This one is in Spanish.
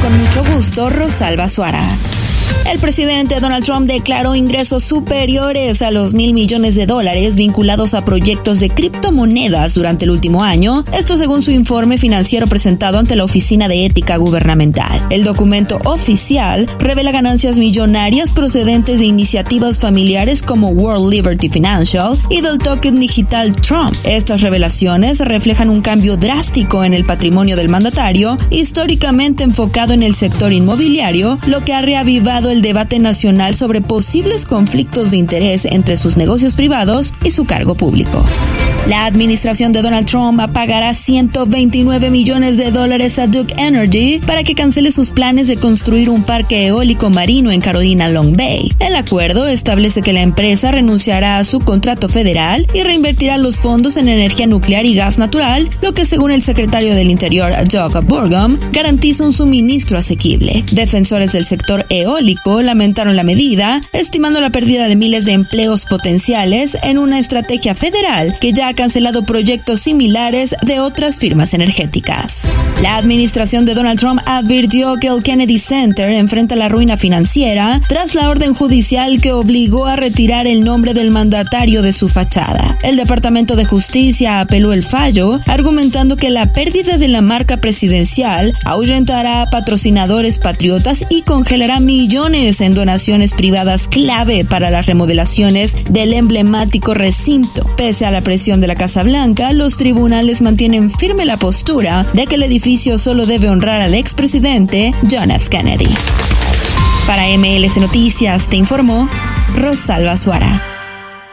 Con mucho gusto, Rosalba Suara. El presidente Donald Trump declaró ingresos superiores a los $1,000 millones vinculados a proyectos de criptomonedas durante el último año, esto según su informe financiero presentado ante la Oficina de Ética Gubernamental. El documento oficial revela ganancias millonarias procedentes de iniciativas familiares como World Liberty Financial y del token digital Trump. Estas revelaciones reflejan un cambio drástico en el patrimonio del mandatario, históricamente enfocado en el sector inmobiliario, lo que ha reavivado el debate nacional sobre posibles conflictos de interés entre sus negocios privados y su cargo público. La administración de Donald Trump pagará $129 millones a Duke Energy para que cancele sus planes de construir un parque eólico marino en Carolina Long Bay. El acuerdo establece que la empresa renunciará a su contrato federal y reinvertirá los fondos en energía nuclear y gas natural, lo que según el secretario del Interior, Doug Burgum, garantiza un suministro asequible. Defensores del sector eólico lamentaron la medida, estimando la pérdida de miles de empleos potenciales en una estrategia federal que ya ha cancelado proyectos similares de otras firmas energéticas. La administración de Donald Trump advirtió que el Kennedy Center enfrenta la ruina financiera tras la orden judicial que obligó a retirar el nombre del mandatario de su fachada. El Departamento de Justicia apeló el fallo, argumentando que la pérdida de la marca presidencial ahuyentará a patrocinadores patriotas y congelará millones en donaciones privadas clave para las remodelaciones del emblemático recinto. Pese a la presión de la Casa Blanca, los tribunales mantienen firme la postura de que el edificio solo debe honrar al expresidente John F. Kennedy. Para MLS Noticias, te informó Rosalba Suara.